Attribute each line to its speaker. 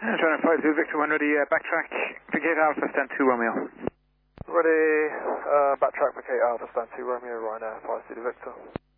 Speaker 1: Trying to fly to Victor 1 ready, backtrack, Brigade Alpha, stand 2 Romeo.
Speaker 2: Ready, backtrack, Brigade Alpha, stand 2 Romeo, Ryanair, 5 Victor.